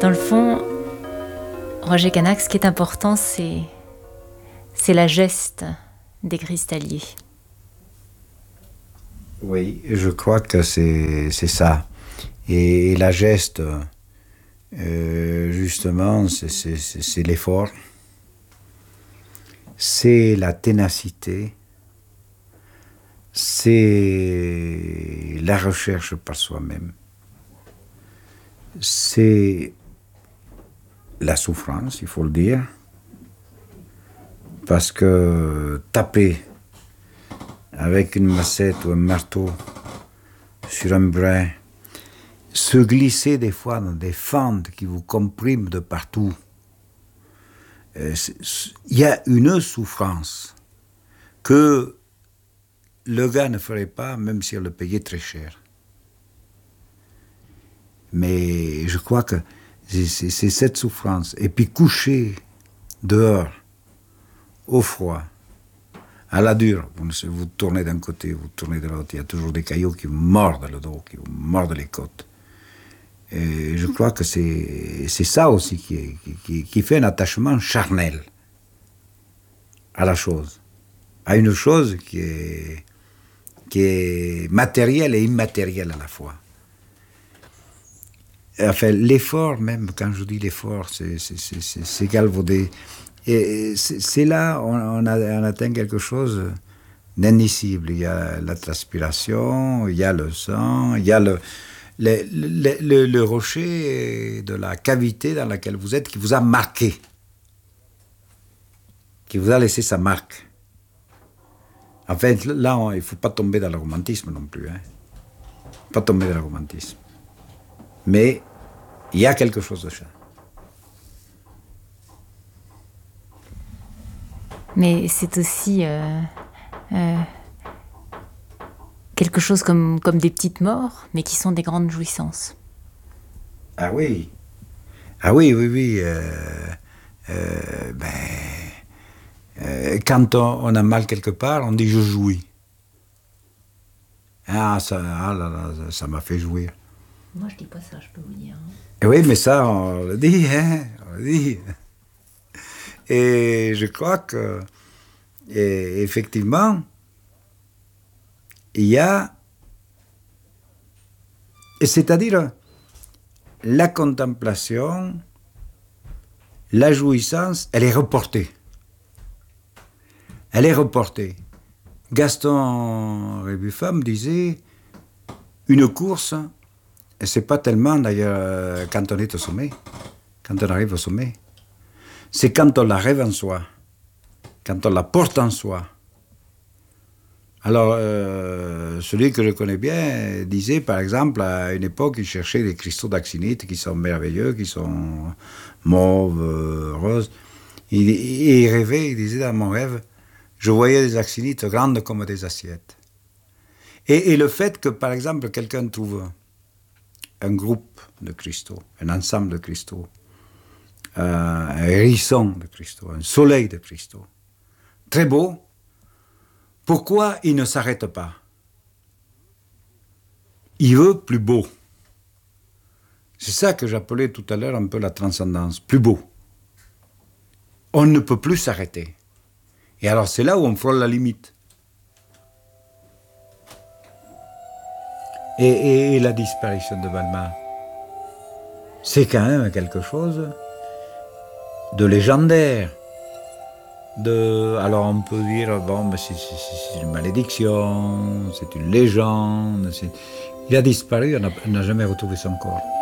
Dans le fond, Roger Canac, ce qui est important, c'est la geste des cristalliers. Oui, je crois que c'est ça. Et la geste, justement, c'est l'effort, c'est la ténacité, c'est la recherche par soi-même, c'est la souffrance, il faut le dire, parce que taper avec une massette ou un marteau sur un brin, se glisser des fois dans des fentes qui vous compriment de partout, il y a une souffrance que le gars ne ferait pas même si elle le payait très cher. Mais je crois que c'est cette souffrance. Et puis coucher dehors, au froid, à la dure, vous tournez d'un côté, vous tournez de l'autre, il y a toujours des cailloux qui vous mordent le dos, qui vous mordent les côtes. Et je crois que c'est ça aussi qui fait un attachement charnel à la chose, à une chose qui est matérielle et immatérielle à la fois. Enfin, l'effort même, quand je dis l'effort, c'est galvaudé. Et c'est là on atteint quelque chose d'indicible. Il y a la transpiration, il y a le sang, il y a le rocher de la cavité dans laquelle vous êtes qui vous a marqué, qui vous a laissé sa marque. En fait, là, il ne faut pas tomber dans le romantisme non plus. Pas tomber dans le romantisme. Mais il y a quelque chose de ça. Mais c'est aussi quelque chose comme des petites morts, mais qui sont des grandes jouissances. Ah oui. Ah oui, oui, oui. Quand on a mal quelque part, on dit « je jouis ». Ah là là, ça m'a fait jouir. Moi, je dis pas ça, je peux vous dire. Et oui, mais ça, on le dit, on le dit. Et je crois que, effectivement, il y a, c'est-à-dire la contemplation, la jouissance, elle est reportée. Elle est reportée. Gaston Rébuffat disait, une course, et c'est pas tellement d'ailleurs quand on est au sommet, quand on arrive au sommet. C'est quand on la rêve en soi, quand on la porte en soi. Alors, celui que je connais bien disait, par exemple, à une époque, il cherchait des cristaux d'actinite qui sont merveilleux, qui sont mauves, roses. Il rêvait, il disait dans mon rêve, je voyais des actinites grandes comme des assiettes. Et le fait que, par exemple, quelqu'un trouve un groupe de cristaux, un ensemble de cristaux, un hérisson de cristaux, un soleil de cristaux, très beau, pourquoi il ne s'arrête pas? Il veut plus beau. C'est ça que j'appelais tout à l'heure un peu la transcendance, plus beau. On ne peut plus s'arrêter. Et alors c'est là où on frôle la limite. Et la disparition de Balma, c'est quand même quelque chose de légendaire. Alors on peut dire, bon, mais c'est une malédiction, c'est une légende. Il a disparu, on n'a jamais retrouvé son corps.